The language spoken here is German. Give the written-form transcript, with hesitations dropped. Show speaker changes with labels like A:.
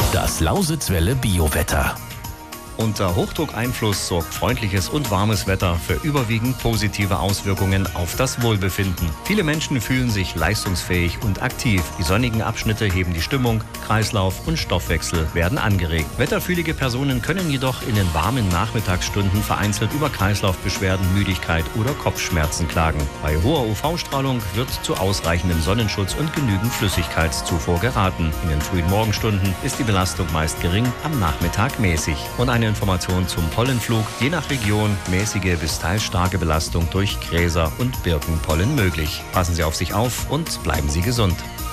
A: Das Lausitzwelle Biowetter.
B: Unter Hochdruckeinfluss sorgt freundliches und warmes Wetter für überwiegend positive Auswirkungen auf das Wohlbefinden. Viele Menschen fühlen sich leistungsfähig und aktiv. Die sonnigen Abschnitte heben die Stimmung, Kreislauf und Stoffwechsel werden angeregt. Wetterfühlige Personen können jedoch in den warmen Nachmittagsstunden vereinzelt über Kreislaufbeschwerden, Müdigkeit oder Kopfschmerzen klagen. Bei hoher UV-Strahlung wird zu ausreichendem Sonnenschutz und genügend Flüssigkeitszufuhr geraten. In den frühen Morgenstunden ist die Belastung meist gering, am Nachmittag mäßig. Und eine Information zum Pollenflug. Je nach Region mäßige bis teils starke Belastung durch Gräser und Birkenpollen möglich. Passen Sie auf sich auf und bleiben Sie gesund.